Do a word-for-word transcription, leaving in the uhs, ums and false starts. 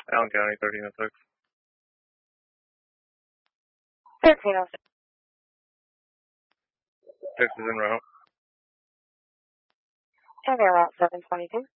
Allen County, thirteen oh six. thirteen oh six. Six is en route. And they're out seven twenty-two.